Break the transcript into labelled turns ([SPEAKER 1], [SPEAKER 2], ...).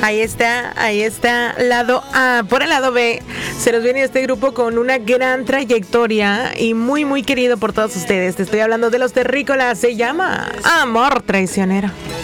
[SPEAKER 1] Ahí está, lado A. Por el lado B, se nos viene este grupo con una gran trayectoria y muy, muy querido por todos ustedes. Te estoy hablando de los Terrícolas, se llama Amor Traicionero.